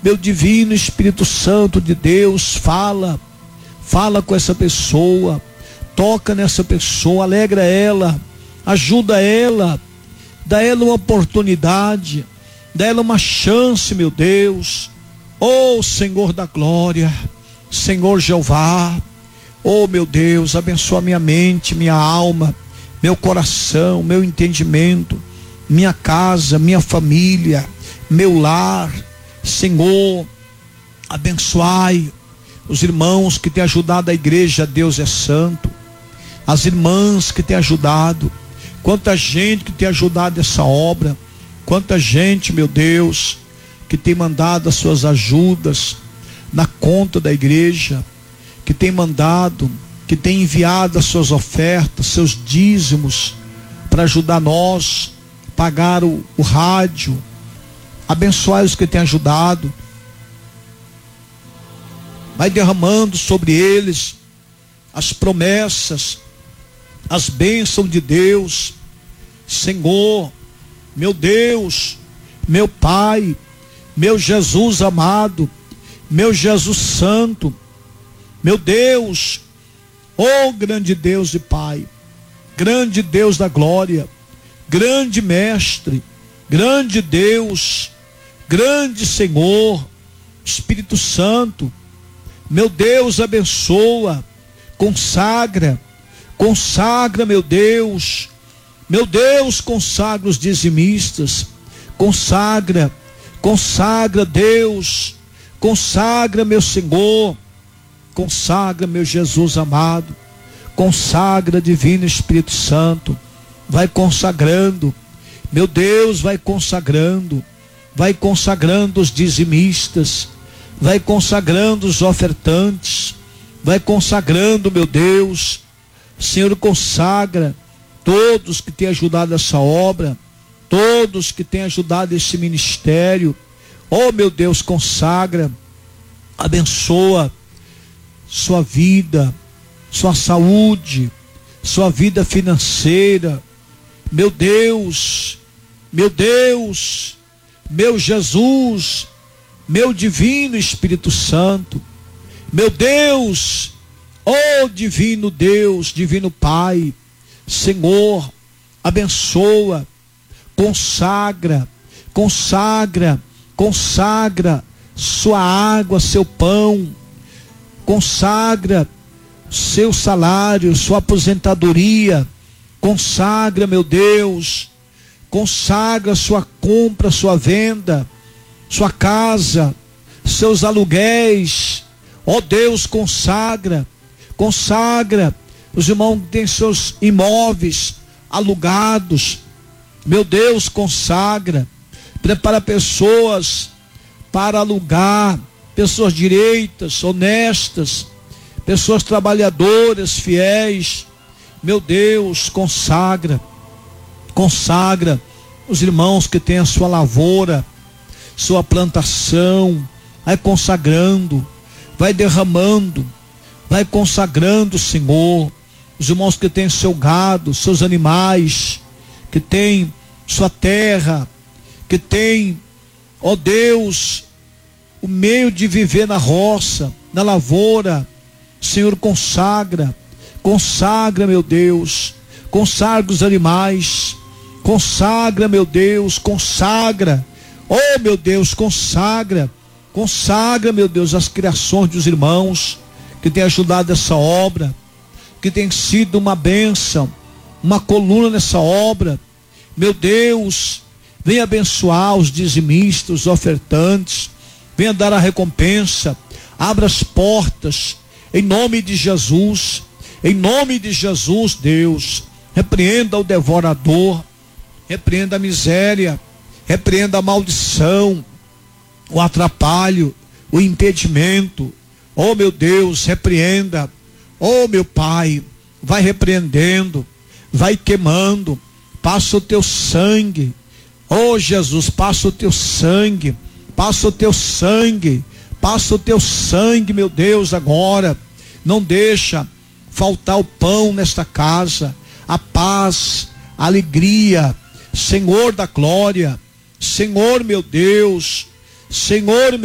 Meu divino Espírito Santo de Deus, fala com essa pessoa, toca nessa pessoa, alegra ela, ajuda ela, dá ela uma oportunidade, dá ela uma chance, meu Deus. Oh Senhor da glória, Senhor Jeová, oh meu Deus, abençoa minha mente, minha alma, meu coração, meu entendimento, minha casa, minha família, meu lar. Senhor, abençoai os irmãos que têm ajudado a igreja, Deus é santo, as irmãs que têm ajudado, quanta gente que tem ajudado essa obra, quanta gente, meu Deus, que tem mandado as suas ajudas na conta da igreja, que tem mandado, que tem enviado as suas ofertas, seus dízimos, para ajudar nós, pagar o rádio. Abençoai os que têm ajudado, vai derramando sobre eles as promessas, as bênçãos de Deus. Senhor, meu Deus, meu Pai, meu Jesus amado, meu Jesus santo, meu Deus, oh grande Deus e Pai, grande Deus da glória, grande Mestre, grande Deus, grande Senhor, Espírito Santo, meu Deus, abençoa, consagra, meu Deus, consagra os dizimistas, consagra, Deus, consagra, meu Senhor, consagra, meu Jesus amado, consagra, divino Espírito Santo, vai consagrando, meu Deus, vai consagrando os dizimistas, vai consagrando os ofertantes, vai consagrando, meu Deus. Senhor, consagra todos que têm ajudado essa obra, todos que têm ajudado esse ministério. Oh meu Deus, consagra, abençoa sua vida, sua saúde, sua vida financeira. Meu Deus, meu Jesus, meu divino Espírito Santo, meu Deus, oh divino Deus, divino Pai, Senhor, abençoa, consagra sua água, seu pão, consagra seu salário, sua aposentadoria, consagra, meu Deus, consagra sua compra, sua venda, sua casa, seus aluguéis. Ó Deus, consagra os irmãos que têm seus imóveis alugados. Meu Deus, consagra, prepara pessoas para alugar, pessoas direitas, honestas, pessoas trabalhadoras, fiéis. Meu Deus, consagra os irmãos que têm a sua lavoura, sua plantação, vai consagrando, vai derramando, vai consagrando, Senhor, os irmãos que têm seu gado, seus animais, que têm sua terra, que têm, ó Deus, o meio de viver na roça, na lavoura. Senhor, consagra, meu Deus, consagra os animais, consagra, meu Deus, consagra, oh meu Deus, consagra, meu Deus, as criações dos irmãos que têm ajudado essa obra, que tem sido uma bênção, uma coluna nessa obra. Meu Deus, venha abençoar os dizimistas, os ofertantes, venha dar a recompensa, abra as portas, em nome de Jesus, Deus, repreenda o devorador, repreenda a miséria, repreenda a maldição, o atrapalho, o impedimento. Oh meu Deus, repreenda. Oh meu Pai, vai repreendendo, vai queimando, passa o teu sangue. Oh Jesus, passa o teu sangue, meu Deus, agora. Não deixa faltar o pão nesta casa, a paz, a alegria. Senhor da glória, Senhor meu Deus, Senhor